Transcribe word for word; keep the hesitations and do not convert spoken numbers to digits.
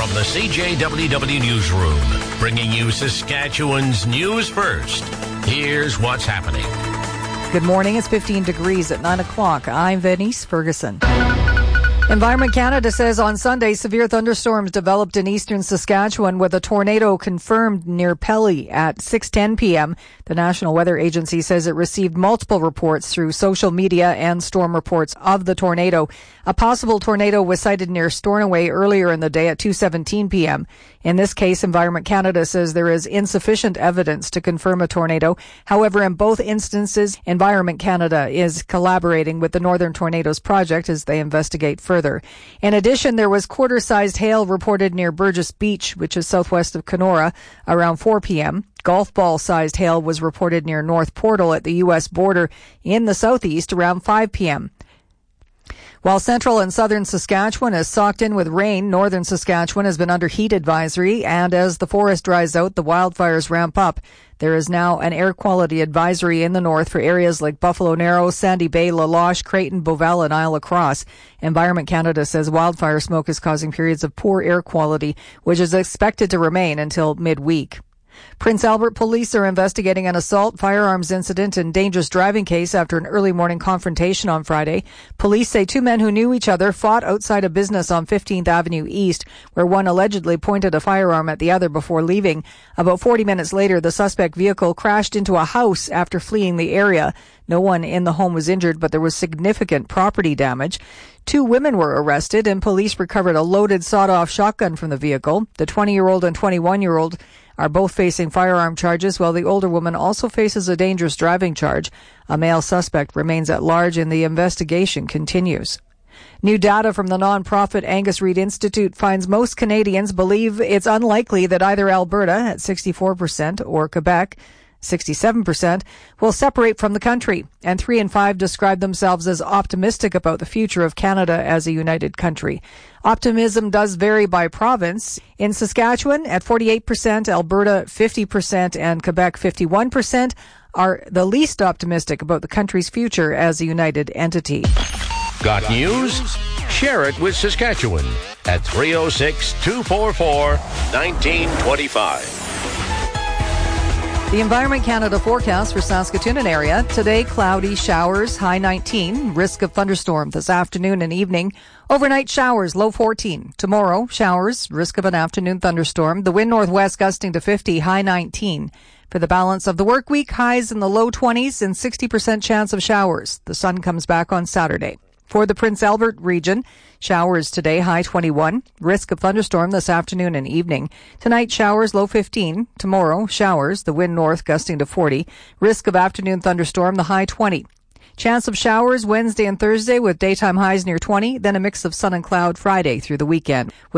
from the C J W W Newsroom, bringing you Saskatchewan's news first. Here's what's happening. Good morning. It's fifteen degrees at nine o'clock. I'm Venice Ferguson. Environment Canada says on Sunday, severe thunderstorms developed in eastern Saskatchewan with a tornado confirmed near Pelly at six ten p.m. The National Weather Agency says it received multiple reports through social media and storm reports of the tornado. A possible tornado was sighted near Stornoway earlier in the day at two seventeen p.m. In this case, Environment Canada says there is insufficient evidence to confirm a tornado. However, in both instances, Environment Canada is collaborating with the Northern Tornadoes Project as they investigate further. Further. In addition, there was quarter-sized hail reported near Burgess Beach, which is southwest of Kenora, around four p.m. Golf ball-sized hail was reported near North Portal at the U S border in the southeast around five p.m. While central and southern Saskatchewan is socked in with rain, northern Saskatchewan has been under heat advisory, and as the forest dries out, the wildfires ramp up. There is now an air quality advisory in the north for areas like Buffalo Narrows, Sandy Bay, La Loche, Creighton, Beauval, and Isle Cross. Environment Canada says wildfire smoke is causing periods of poor air quality, which is expected to remain until midweek. Prince Albert police are investigating an assault, firearms incident, and dangerous driving case after an early morning confrontation on Friday. Police say two men who knew each other fought outside a business on fifteenth Avenue East, where one allegedly pointed a firearm at the other before leaving. About forty minutes later, the suspect vehicle crashed into a house after fleeing the area. No one in the home was injured, but there was significant property damage. Two women were arrested, and police recovered a loaded sawed-off shotgun from the vehicle. The twenty-year-old and twenty-one-year-old are both facing firearm charges, while the older woman also faces a dangerous driving charge. A male suspect remains at large, and the investigation continues. New data from the nonprofit Angus Reid Institute finds most Canadians believe it's unlikely that either Alberta, at sixty-four percent, or Quebec, sixty-seven percent, will separate from the country, and three in five describe themselves as optimistic about the future of Canada as a united country. Optimism does vary by province. In Saskatchewan, at forty-eight percent, Alberta fifty percent, and Quebec fifty-one percent, are the least optimistic about the country's future as a united entity. Got news? Share it with Saskatchewan at three oh six, two four four, one nine two five. The Environment Canada forecast for Saskatoon and area. Today, cloudy, showers, high nineteen. Risk of thunderstorm this afternoon and evening. Overnight showers, low fourteen. Tomorrow, showers, risk of an afternoon thunderstorm. The wind northwest gusting to fifty, high nineteen. For the balance of the work week, highs in the low twenties and sixty percent chance of showers. The sun comes back on Saturday. For the Prince Albert region, showers today, high twenty-one. Risk of thunderstorm this afternoon and evening. Tonight, showers, low fifteen. Tomorrow, showers, the wind north gusting to forty. Risk of afternoon thunderstorm, the high twenty. Chance of showers Wednesday and Thursday with daytime highs near twenty. Then a mix of sun and cloud Friday through the weekend.